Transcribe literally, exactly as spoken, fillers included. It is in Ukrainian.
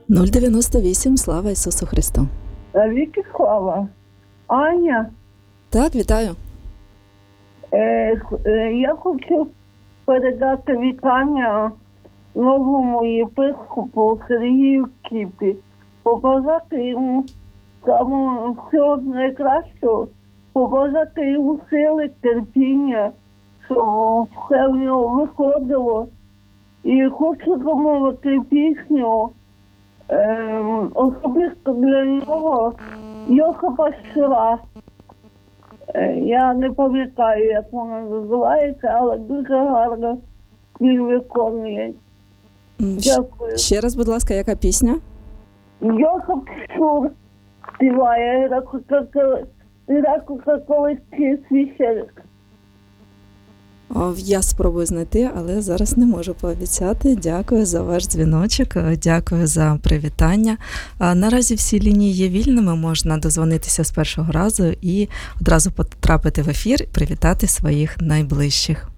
нуль дев'яносто вісім. Слава Ісусу Христу. Віки слава. Аня, Так, вітаю. е, е, я хочу передати вітання новому єпископу Сергію Кіпі, побажати йому самого всього найкращого, побажати йому сили, терпіння, щоб все в нього виходило. І хочу замовити пісню ем, особисто для нього Йосипа Щура. Е, Я не пам'ятаю, як вона називається, але дуже гарно він виконує. М, щ- Дякую. Ще раз, будь ласка, яка пісня? Йосип Щур співає греко-католицький священик. О, Я спробую знайти, але зараз не можу пообіцяти. Дякую за ваш дзвіночок, е, дякую за привітання. А Наразі всі лінії є вільними, можна дозвонитися з першого разу і одразу потрапити в ефір, привітати своїх найближчих.